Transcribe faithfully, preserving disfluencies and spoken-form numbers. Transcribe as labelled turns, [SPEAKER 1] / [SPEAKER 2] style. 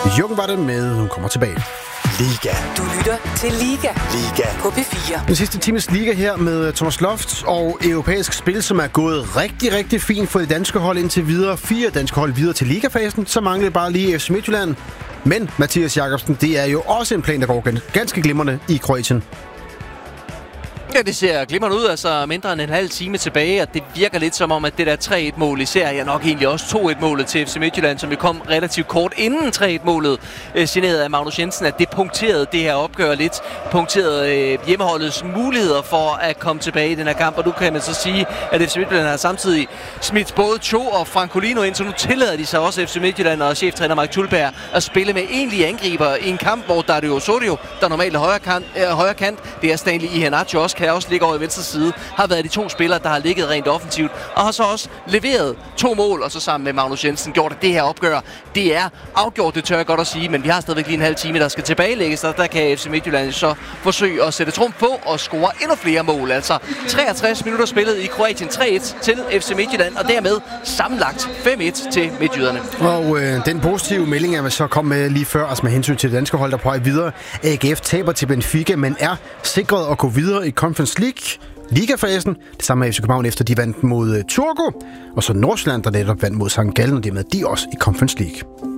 [SPEAKER 1] Jürgen var det med, hun kommer tilbage.
[SPEAKER 2] Liga.
[SPEAKER 3] Du lytter til Liga.
[SPEAKER 2] Liga.
[SPEAKER 3] På P fire.
[SPEAKER 1] Den sidste times Liga her med Thomas Loft og europæisk spil, som er gået rigtig, rigtig fint for det danske hold indtil videre. Fire danske hold videre til ligafasen, så manglede bare lige F C Midtjylland. Men Mathias Jakobsen, det er jo også en plan, der går ganske glimrende i Kroatien.
[SPEAKER 4] Ja, det ser glimrende ud, altså mindre end en halv time tilbage, og det virker lidt som om, at det der tre et-mål i serien, nok egentlig også to et-målet til F C Midtjylland, som vi kom relativt kort inden tre et-målet, øh, generet af Magnus Jensen, at det punkterede det her opgør lidt, punkterede øh, hjemmeholdets muligheder for at komme tilbage i den her kamp, og nu kan man så sige, at F C Midtjylland har samtidig smidt både Cho og Francolino ind, så nu tillader de sig også F C Midtjylland og cheftræner Mark Tulberg at spille med egentlige angriber i en kamp, hvor Dario Osorio, der normalt er højre kant, øh, højre kant, det er Stanley Iheanacho også, kan også ligge over i venstre side, har været de to spillere, der har ligget rent offensivt, og har så også leveret to mål, og så sammen med Magnus Jensen gjort, at det her opgør, det er afgjort, det tør jeg godt at sige, men vi har stadigvæk lige en halv time, der skal tilbagelægges, og der kan F C Midtjylland så forsøge at sætte trumf på og score endnu flere mål. Altså treogtres minutter spillet i Kroatien, tre et til F C Midtjylland, og dermed sammenlagt fem et til midtjyderne.
[SPEAKER 1] Og øh, den positive melding er, vi så kom med lige før, altså med hensyn til det danske hold, der på vej videre. A G F taber til Benfica, men er sikret at gå videre i Conference League. Ligafasen. Det samme med F C København, efter de vandt mod uh, Turku. Og så Nordsjælland, der netop vandt mod Sankt Gallen, og det med de også i Conference League.